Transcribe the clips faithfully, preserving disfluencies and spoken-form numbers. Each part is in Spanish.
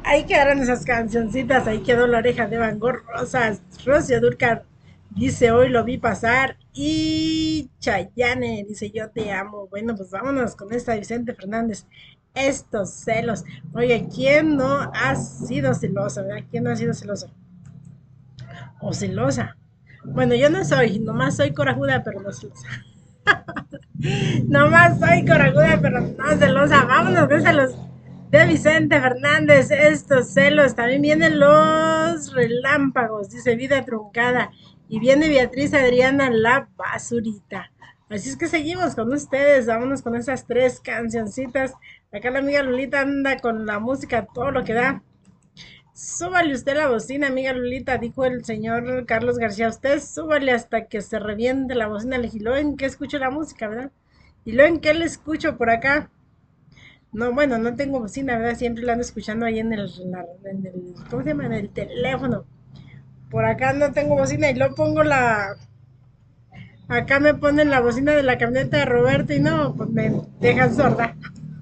Ahí quedaron esas cancioncitas, ahí quedó la oreja de Van Gogh, Rosas, Rocío Dúrcal dice hoy lo vi pasar y Chayane dice yo te amo. Bueno, pues vámonos con esta Vicente Fernández. Estos celos. Oye, ¿quién no ha sido celoso, verdad? ¿Quién no ha sido celoso? O celosa. Bueno, yo no soy, nomás soy corajuda, pero no celosa. Nomás soy corajuda, pero no celosa. Vámonos con celos de Vicente Fernández. Estos celos. También vienen los relámpagos, dice vida truncada. Y viene Beatriz Adriana, la basurita. Así es que seguimos con ustedes. Vámonos con esas tres cancioncitas. Acá la amiga Lulita anda con la música, todo lo que da. Súbale usted la bocina, amiga Lulita, dijo el señor Carlos García. Usted súbale hasta que se reviente la bocina. Le dije, ¿lo en qué escucho la música, verdad? Y luego en qué le escucho por acá. No, bueno, no tengo bocina, ¿verdad? Siempre la ando escuchando ahí en el, la- en el, ¿cómo se llama? En el teléfono. Por acá no tengo bocina y luego pongo la, acá me ponen la bocina de la camioneta de Roberto y no, pues me dejan sorda.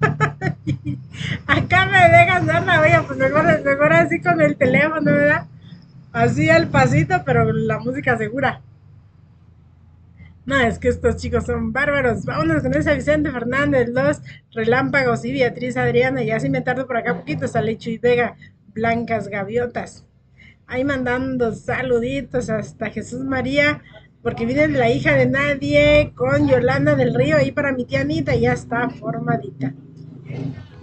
Acá me dejan sorda, oye, pues mejor, mejor así con el teléfono, ¿verdad? Así al pasito, pero la música segura. No, es que estos chicos son bárbaros. Vámonos con esa Vicente Fernández, los relámpagos y Beatriz Adriana. Y así me tardo por acá poquito. Sale Chuy Vega, Blancas Gaviotas. Ahí mandando saluditos hasta Jesús María, porque viene la hija de nadie con Yolanda del Río ahí para mi tía Anita. Y ya está formadita.